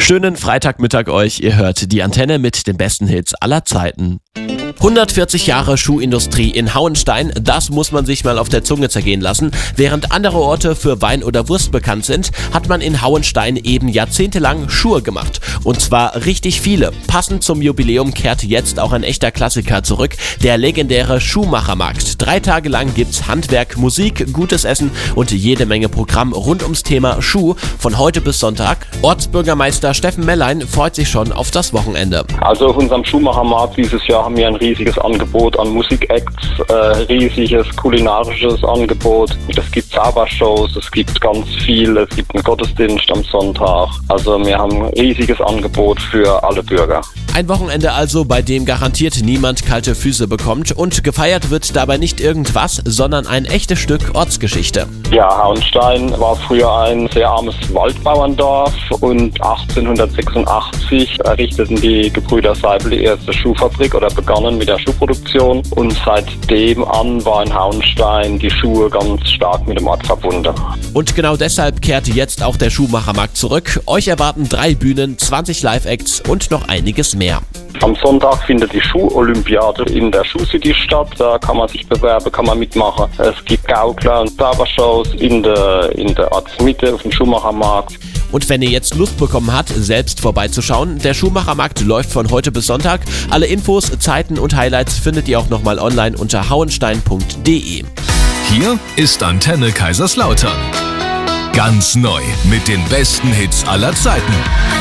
Schönen Freitagmittag euch, ihr hört die Antenne mit den besten Hits aller Zeiten. 140 Jahre Schuhindustrie in Hauenstein, das muss man sich mal auf der Zunge zergehen lassen. Während andere Orte für Wein oder Wurst bekannt sind, hat man in Hauenstein eben jahrzehntelang Schuhe gemacht. Und zwar richtig viele. Passend zum Jubiläum kehrt jetzt auch ein echter Klassiker zurück, der legendäre Schuhmachermarkt. 3 Tage lang gibt's Handwerk, Musik, gutes Essen und jede Menge Programm rund ums Thema Schuh von heute bis Sonntag. Ortsbürgermeister Steffen Mellein freut sich schon auf das Wochenende. Also auf unserem Schuhmachermarkt dieses Jahr haben wir ein riesiges Angebot an Musikacts, riesiges kulinarisches Angebot. Es gibt Zaubershows, es gibt ganz viel, es gibt einen Gottesdienst am Sonntag. Also wir haben ein riesiges Angebot für alle Bürger. Ein Wochenende also, bei dem garantiert niemand kalte Füße bekommt, und gefeiert wird dabei nicht irgendwas, sondern ein echtes Stück Ortsgeschichte. Ja, Hauenstein war früher ein sehr armes Waldbauerndorf und 1886 errichteten die Gebrüder Seibel die erste Schuhfabrik oder begannen mit der Schuhproduktion, und seitdem an war in Hauenstein die Schuhe ganz stark mit dem Ort verbunden. Und genau deshalb kehrt jetzt auch der Schuhmachermarkt zurück. Euch erwarten 3 Bühnen, 20 Live-Acts und noch einiges mehr. Am Sonntag findet die Schuholympiade in der Schuhcity statt. Da kann man sich bewerben, kann man mitmachen. Es gibt Gaukler und Zaubershows in der Ortsmitte auf dem Schuhmachermarkt. Und wenn ihr jetzt Lust bekommen habt, selbst vorbeizuschauen, der Schuhmachermarkt läuft von heute bis Sonntag. Alle Infos, Zeiten und Highlights findet ihr auch nochmal online unter hauenstein.de. Hier ist Antenne Kaiserslautern. Ganz neu mit den besten Hits aller Zeiten.